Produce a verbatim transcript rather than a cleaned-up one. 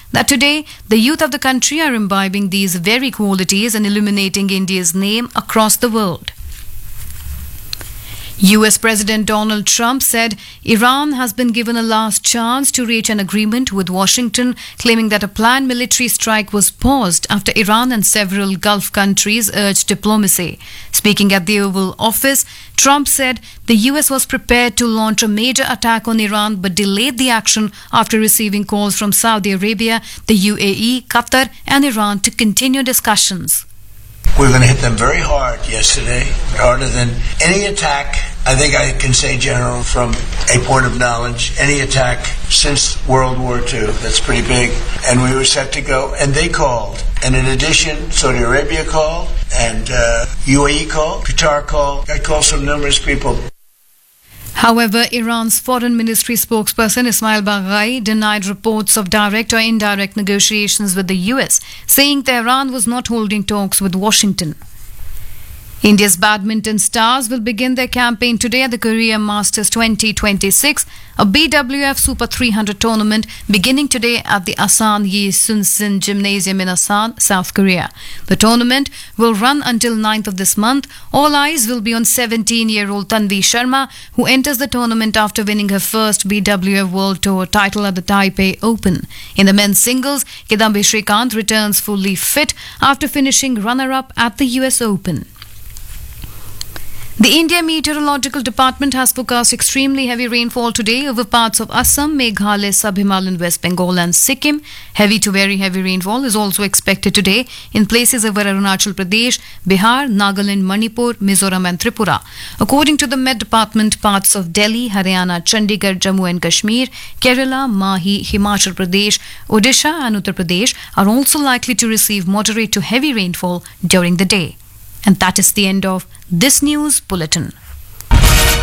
that today the youth of the country are imbibing these very qualities and illuminating India's name across the world. U S President Donald Trump said Iran has been given a last chance to reach an agreement with Washington, claiming that a planned military strike was paused after Iran and several Gulf countries urged diplomacy. Speaking at the Oval Office, Trump said the U S was prepared to launch a major attack on Iran but delayed the action after receiving calls from Saudi Arabia, the U A E, Qatar and Iran to continue discussions. We're going to hit them very hard yesterday, harder than any attack, I think I can say, General, from a point of knowledge, any attack since World War Two. That's pretty big. And we were set to go, and they called. And in addition, Saudi Arabia called, and uh, U A E called, Qatar called. I called some numerous people. However, Iran's foreign ministry spokesperson Ismail Baghai denied reports of direct or indirect negotiations with the U S, saying Tehran was not holding talks with Washington. India's badminton stars will begin their campaign today at the Korea Masters twenty twenty-six, a B W F Super three hundred tournament beginning today at the Asan Yi Sun-sin Gymnasium in Asan, South Korea. The tournament will run until ninth of this month. All eyes will be on seventeen-year-old Tanvi Sharma, who enters the tournament after winning her first B W F World Tour title at the Taipei Open. In the men's singles, Kidambi Shrikant returns fully fit after finishing runner-up at the U S Open. The India Meteorological Department has forecast extremely heavy rainfall today over parts of Assam, Meghalaya, Sub-Himalayan, West Bengal and Sikkim. Heavy to very heavy rainfall is also expected today in places over Arunachal Pradesh, Bihar, Nagaland, Manipur, Mizoram and Tripura. According to the Met Department, parts of Delhi, Haryana, Chandigarh, Jammu and Kashmir, Kerala, Mahi, Himachal Pradesh, Odisha and Uttar Pradesh are also likely to receive moderate to heavy rainfall during the day. And that is the end of this news bulletin.